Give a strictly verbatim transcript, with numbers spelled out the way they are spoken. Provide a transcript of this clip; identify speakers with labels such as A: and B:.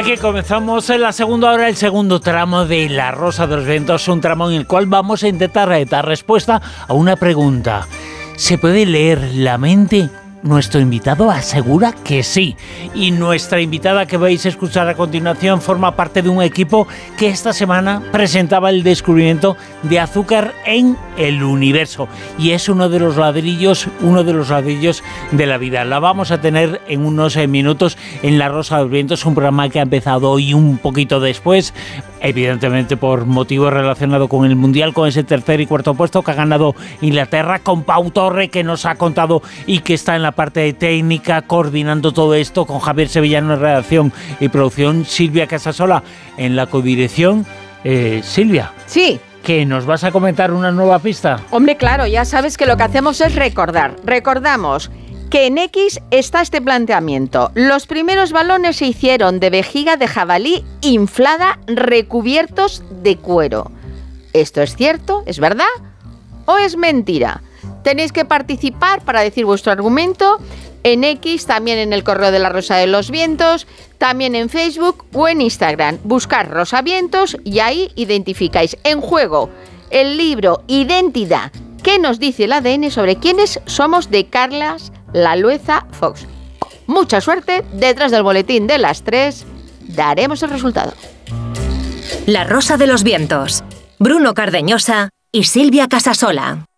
A: Aquí comenzamos en la segunda hora, el segundo tramo de La Rosa de los Vientos, un tramo en el cual vamos a intentar dar respuesta a una pregunta. ¿Se puede leer la mente? Nuestro invitado asegura que sí. Y nuestra invitada que vais a escuchar a continuación forma parte de un equipo que esta semana presentaba el descubrimiento de azúcar en el universo. Y es uno de los ladrillos, uno de los ladrillos de la vida. La vamos a tener en unos minutos en La Rosa de los Vientos, un programa que ha empezado hoy un poquito después, evidentemente por motivos relacionados con el Mundial, con ese tercer y cuarto puesto que ha ganado Inglaterra, con Pau Torre, que nos ha contado y que está en la parte técnica coordinando todo esto, con Javier Sevillano en redacción y producción, Silvia Casasola en la codirección. Eh, Silvia.
B: Sí.
A: ¿Que nos vas a comentar una nueva pista?
B: Hombre, claro, ya sabes que lo que hacemos es recordar. Recordamos que en X está este planteamiento. Los primeros balones se hicieron de vejiga de jabalí inflada, recubiertos de cuero. ¿Esto es cierto? ¿Es verdad? ¿O es mentira? Tenéis que participar para decir vuestro argumento en X, también en el correo de La Rosa de los Vientos, también en Facebook o en Instagram. Buscar Rosa Vientos y ahí identificáis en juego el libro Identidad, ¿qué nos dice el A D N sobre quiénes somos?, de Carlas Lalueza Fox. Mucha suerte, detrás del boletín de las tres daremos el resultado.
C: La Rosa de los Vientos, Bruno Cardeñosa y Silvia Casasola.